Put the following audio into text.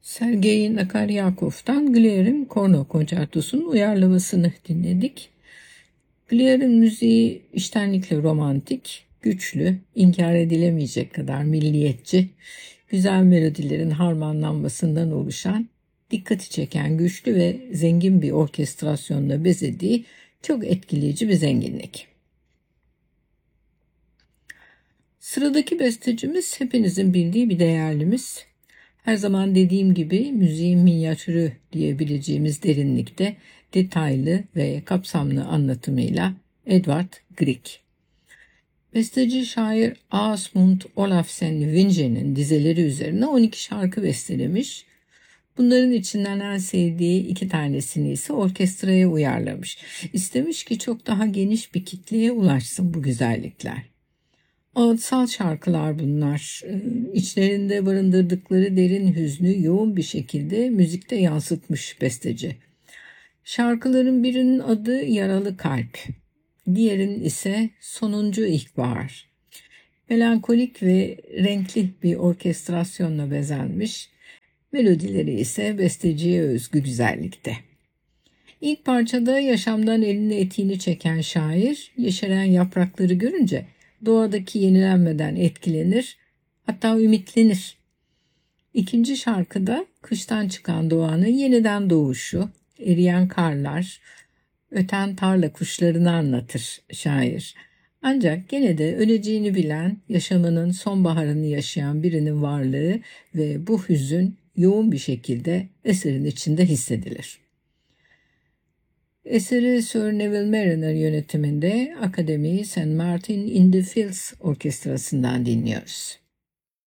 Sergei Nakaryakov'tan Glier'in Korno Konçertosu'nun uyarlamasını dinledik. Glier'in müziği içtenlikle romantik, güçlü, inkar edilemeyecek kadar milliyetçi, güzel melodilerin harmanlanmasından oluşan, dikkati çeken güçlü ve zengin bir orkestrasyonla bezediği çok etkileyici bir zenginlik. Sıradaki bestecimiz hepinizin bildiği bir değerlimiz. Her zaman dediğim gibi müziğin minyatürü diyebileceğimiz derinlikte detaylı ve kapsamlı anlatımıyla Edvard Grieg. Besteci şair Asmund Olafsen Winge'nin dizeleri üzerine 12 şarkı bestelemiş. Bunların içinden en sevdiği 2 tanesini ise orkestraya uyarlamış. İstemiş ki çok daha geniş bir kitleye ulaşsın bu güzellikler. Ağıtsal şarkılar bunlar. İçlerinde barındırdıkları derin hüznü yoğun bir şekilde müzikte yansıtmış besteci. Şarkıların birinin adı Yaralı Kalp, diğerinin ise Sonuncu İlkbahar. Melankolik ve renkli bir orkestrasyonla bezenmiş, melodileri ise besteciye özgü güzellikte. İlk parçada yaşamdan elini etiğini çeken şair, yeşeren yaprakları görünce doğadaki yenilenmeden etkilenir, hatta ümitlenir. İkinci şarkıda kıştan çıkan doğanın yeniden doğuşu, eriyen karlar, öten tarla kuşlarını anlatır şair. Ancak gene de öleceğini bilen, yaşamının sonbaharını yaşayan birinin varlığı ve bu hüzün yoğun bir şekilde eserin içinde hissedilir. Eseri Sir Neville Mariner yönetiminde Akademi St. Martin in the Fields Orkestrası'ndan dinliyoruz.